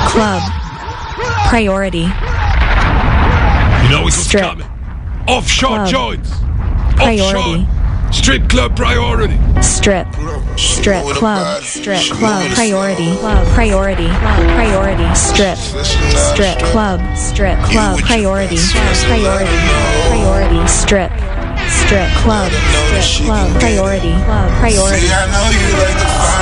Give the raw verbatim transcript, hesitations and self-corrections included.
Club. Priority. You know it's Strip. coming. Offshore Club. joints. Priority. Offshore. Strip club priority. Strip. Strip. Club. Strip. Club. Priority. Club. Priority. Club. Priority. Strip. Strip. Club. Strip. Club. Priority. Priority. Priority. Strip. Strip. Club. Strip. Club. Priority. Club. Priority. See, I know you like the fire.